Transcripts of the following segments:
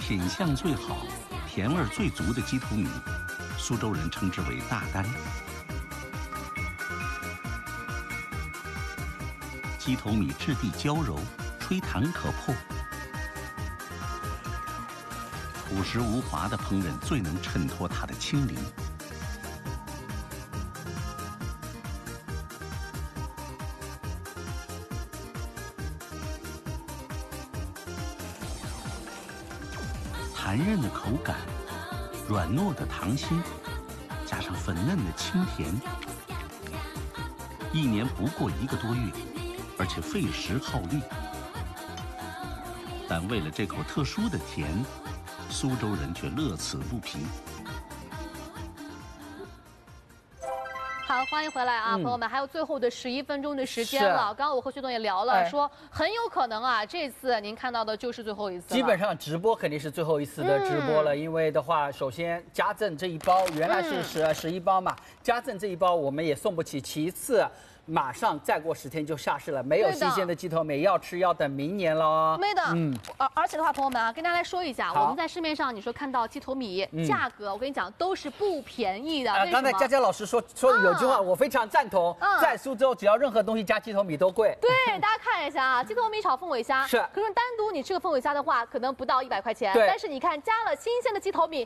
品相最好、甜味最足的鸡头米，苏州人称之为大丹。鸡头米质地娇柔，吹弹可破，朴实无华的烹饪最能衬托它的清灵。弹韧的口感，软糯的糖心，加上粉嫩的清甜，一年不过1个多月，而且费时耗力。但为了这口特殊的甜，苏州人却乐此不疲。 好，欢迎回来啊，朋友们，还有最后的11分钟的时间了。刚刚我和薛总也聊了，说很有可能啊，这次您看到的就是最后一次了。 基本上直播肯定是最后一次的直播了，因为的话，首先家政这一包原来是11包嘛，家政这一包我们也送不起，其次。马上再过10天就下市了，没有新鲜的鸡头米，要吃要等明年了。 没的，而且的话，朋友们啊，跟大家来说一下，我们在市面上你说看到鸡头米价格，我跟你讲都是不便宜的。 刚才佳佳老师说有句话，我非常赞同，在苏州只要任何东西加鸡头米都贵。 对，大家看一下啊，鸡头米炒凤尾虾，可是单独你吃个凤尾虾的话，可能不到100块钱，但是你看加了新鲜的鸡头米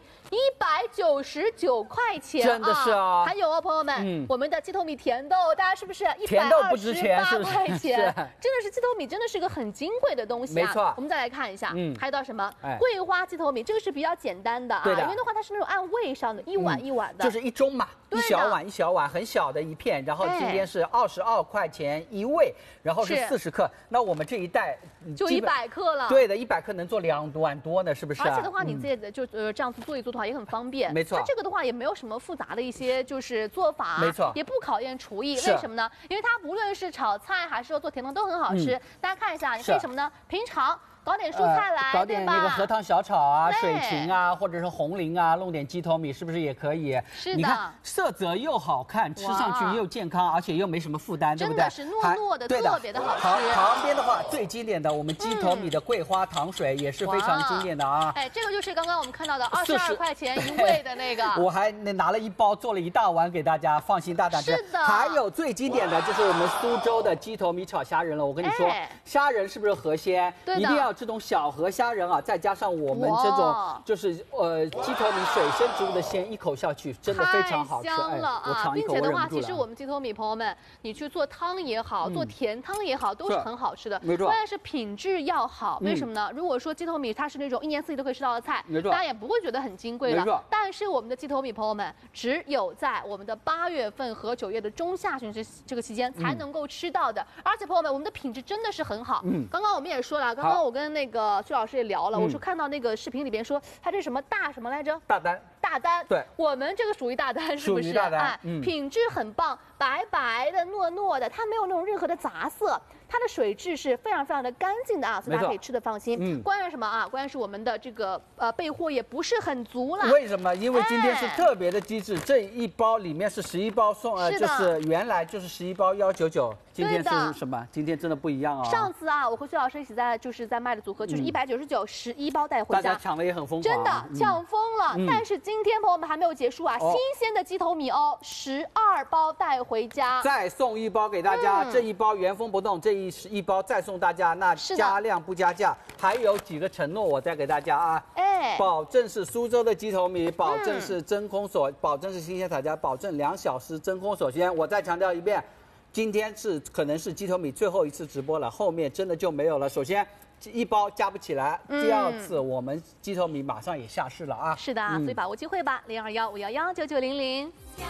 ，199块钱， 真的是啊。 还有哦，朋友们，我们的鸡头米甜豆，大家是不是？ 甜豆不值钱，是 128块钱，真的是鸡头米，真的是个很金贵的东西啊。 没错， 我们再来看一下，还有道什么桂花鸡头米，这个是比较简单的啊，因为的话它是那种按位上的，一碗一碗的， 就是1盅嘛，一小碗一小碗，很小的一片。然后今天是22块钱1位，然后是40克。那我们这一袋就100克了。 对的，100克能做2碗多呢，是不是？ 而且的话，你自己就这样子做一做的话也很方便。 没错， 它这个的话也没有什么复杂的一些就是做法， 没错， 也不考验厨艺。为什么呢？因为它无论是炒菜还是说做甜汤都很好吃。大家看一下，你可以什么呢？平常搞点蔬菜来， 搞点那个荷塘小炒啊、水芹啊，或者是红菱啊，弄点鸡头米，是不是也可以？ 是的， 你看色泽又好看，吃上去又健康，而且又没什么负担，对不对？ 真的是糯糯的，特别的好吃。 旁边的话最经典的，我们鸡头米的桂花糖水也是非常经典的啊。 哎，这个就是刚刚我们看到的22块钱1位的那个。 我还拿了1包，做了1大碗给大家，放心大胆吃。 是的。 还有最经典的就是我们苏州的鸡头米炒虾仁了。我跟你说，虾仁是不是河鲜？一定要这种小河虾仁啊，再加上我们这种就是鸡头米水生植物的鲜，一口下去真的非常好吃。 香了啊！并且的话，其实我们鸡头米朋友们，你去做汤也好，做甜汤也好，都是很好吃的。 没错。 关键是品质要好，为什么呢？如果说鸡头米它是那种1年4季都可以吃到的菜，大家也不会觉得很金贵了。但是我们的鸡头米朋友们，只有在我们的8月份和9月的中下旬这个期间才能够吃到的。而且朋友们，我们的品质真的是很好。刚刚我们也说了，刚刚我跟那个薛老师也聊了，我说看到那个视频里边说它这什么大什么来着？大丹， 对， 我们这个属于大丹，是不是？品质很棒，白白的、糯糯的，它没有那种任何的杂色，它的水质是非常非常的干净的啊，所以大家可以吃的放心。关键什么啊？关键是我们的这个备货也不是很足了。 为什么？因为今天是特别的机制，这一包里面是11包送，就是原来就是11包199，今天是什么？今天真的不一样啊！ 上次啊，我和薛老师一起在卖的组合就是199，11包带回家， 大家抢的也很疯狂， 真的抢疯了。但是今天朋友们还没有结束啊，新鲜的鸡头米哦，12包带回家， 再送1包给大家，这一包原封不动，这一包再送大家，那加量不加价。还有几个承诺我再给大家啊，保证是苏州的鸡头米，保证是真空锁，保证是新鲜采摘，保证2小时真空锁鲜。我再强调一遍。今天可能是鸡头米最后一次直播了，后面真的就没有了。首先1包加不起来，第2次我们鸡头米马上也下市了啊！ 是的，所以把握机会吧，0215119900。